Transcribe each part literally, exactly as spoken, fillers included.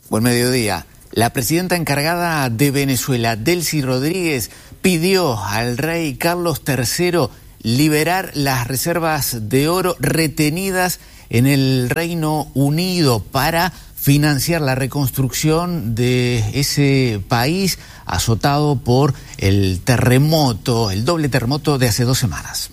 Buen mediodía. La presidenta encargada de Venezuela, Delcy Rodríguez, pidió al rey Carlos tercero liberar las reservas de oro retenidas en el Reino Unido para financiar la reconstrucción de ese país azotado por el terremoto, el doble terremoto de hace dos semanas.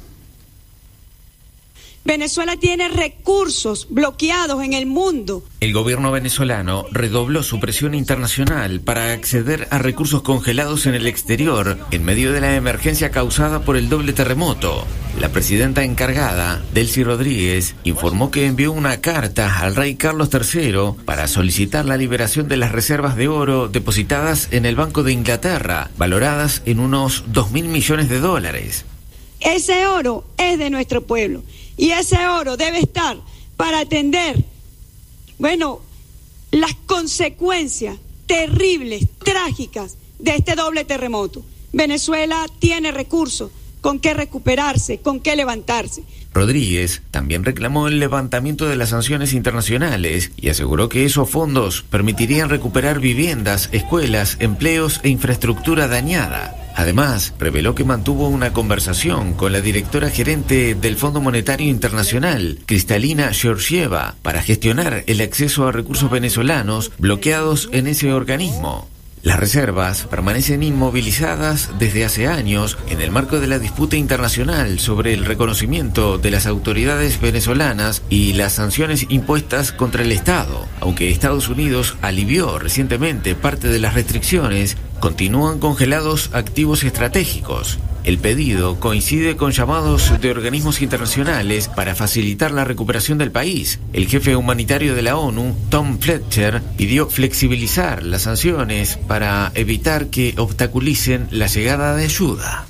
Venezuela tiene recursos bloqueados en el mundo. El gobierno venezolano redobló su presión internacional para acceder a recursos congelados en el exterior en medio de la emergencia causada por el doble terremoto. La presidenta encargada, Delcy Rodríguez, informó que envió una carta al rey Carlos tercero para solicitar la liberación de las reservas de oro depositadas en el Banco de Inglaterra, valoradas en unos dos mil millones de dólares. Ese oro es de nuestro pueblo. Y ese oro debe estar para atender, bueno, las consecuencias terribles, trágicas de este doble terremoto. Venezuela tiene recursos con qué recuperarse, con qué levantarse. Rodríguez también reclamó el levantamiento de las sanciones internacionales y aseguró que esos fondos permitirían recuperar viviendas, escuelas, empleos e infraestructura dañada. Además, reveló que mantuvo una conversación con la directora gerente del Fondo Monetario Internacional, Kristalina Georgieva, para gestionar el acceso a recursos venezolanos bloqueados en ese organismo. Las reservas permanecen inmovilizadas desde hace años en el marco de la disputa internacional sobre el reconocimiento de las autoridades venezolanas y las sanciones impuestas contra el Estado. Aunque Estados Unidos alivió recientemente parte de las restricciones, continúan congelados activos estratégicos. El pedido coincide con llamados de organismos internacionales para facilitar la recuperación del país. El jefe humanitario de la ONU, Tom Fletcher, pidió flexibilizar las sanciones para evitar que obstaculicen la llegada de ayuda.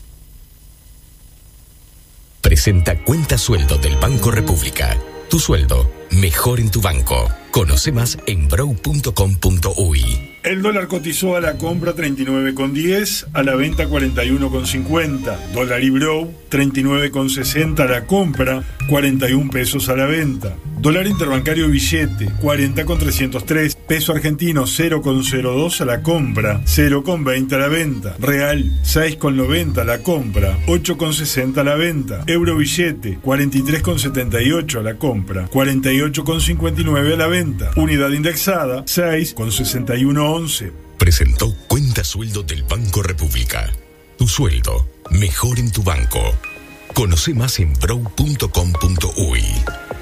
Presenta Cuenta Sueldo del Banco República. Tu sueldo, mejor en tu banco. Conoce más en brow punto com punto uy. El dólar cotizó a la compra treinta y nueve con diez, a la venta cuarenta y uno con cincuenta. Dólar y Brow treinta y nueve con sesenta a la compra, cuarenta y un pesos a la venta. Dólar interbancario billete cuarenta con trescientos tres. Peso argentino cero con cero dos a la compra, cero con veinte a la venta. Real seis con noventa a la compra, ocho con sesenta a la venta. Euro billete cuarenta y tres con setenta y ocho a la compra, cuarenta y ocho con cincuenta y nueve a la venta. Unidad indexada seis con sesenta y uno once. Presentó Cuenta Sueldo del Banco República. Tu sueldo, mejor en tu banco. Conoce más en brow punto com punto uy.